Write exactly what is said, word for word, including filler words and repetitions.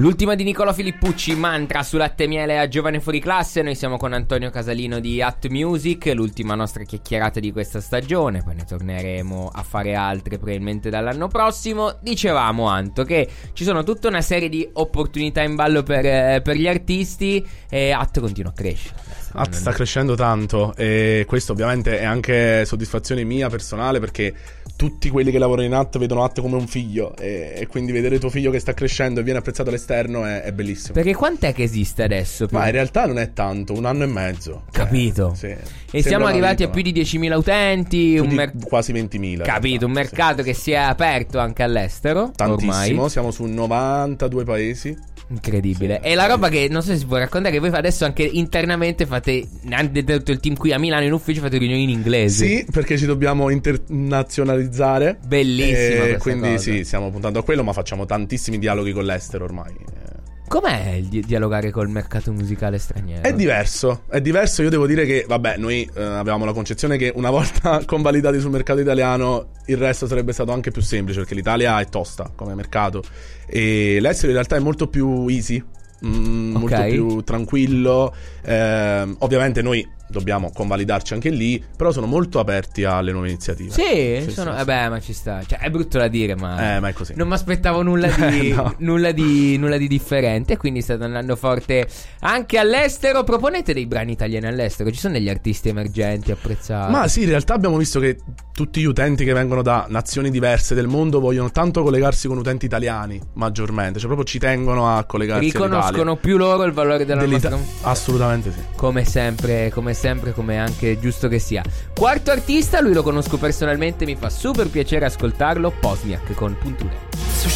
L'ultima di Nicolò Filippucci, Mantra su Latte e Miele a Giovane Fuori Classe. Noi siamo con Antonio Casalino di At Music, l'ultima nostra chiacchierata di questa stagione. Poi ne torneremo a fare altre probabilmente dall'anno prossimo. Dicevamo, Anto, che ci sono tutta una serie di opportunità in ballo per, eh, per gli artisti, e At continua a crescere. At sta crescendo tanto, e questo ovviamente è anche soddisfazione mia personale, perché tutti quelli che lavorano in At vedono At come un figlio, e, e quindi vedere tuo figlio che sta crescendo e viene apprezzato all'esterno è, è bellissimo. Perché quant'è che esiste adesso? Ma in realtà non è tanto, un anno e mezzo. Capito. Cioè, sì. E siamo arrivati a più di diecimila utenti, un mer- quasi ventimila. Capito, un mercato sì. che si è aperto anche all'estero. Tantissimo, ormai. Siamo su novantadue paesi. Incredibile. Sì, e la roba che non so se si può raccontare, che voi adesso anche internamente fate, anche tutto il team qui a Milano in ufficio, fate riunioni in inglese. Sì, perché ci dobbiamo internazionalizzare. Bellissima e quindi cosa. Sì, stiamo puntando a quello, ma facciamo tantissimi dialoghi con l'estero ormai. Com'è il di- dialogare col mercato musicale straniero? È diverso, è diverso. Io devo dire che, vabbè, noi eh, avevamo la concezione che una volta convalidati sul mercato italiano il resto sarebbe stato anche più semplice, perché l'Italia è tosta come mercato e l'estero in realtà è molto più easy, mm, okay. molto più tranquillo. eh, Ovviamente noi dobbiamo convalidarci anche lì, però sono molto aperti alle nuove iniziative. Sì, sì sono, sì, vabbè, sì. ma ci sta. Cioè, è brutto da dire, ma, eh, ma è così. Non mi aspettavo nulla di, no. nulla di nulla di differente. Quindi state andando forte anche all'estero. Proponete dei brani italiani all'estero. Ci sono degli artisti emergenti apprezzati? Ma sì, in realtà abbiamo visto che tutti gli utenti che vengono da nazioni diverse del mondo vogliono tanto collegarsi con utenti italiani, maggiormente. Cioè proprio ci tengono a collegarsi. Riconoscono più loro il valore della Dell'Ita- nostra... Assolutamente sì. Come sempre, come sempre, come anche giusto che sia. Quarto artista, lui lo conosco personalmente, mi fa super piacere ascoltarlo, Pozniak con Punture.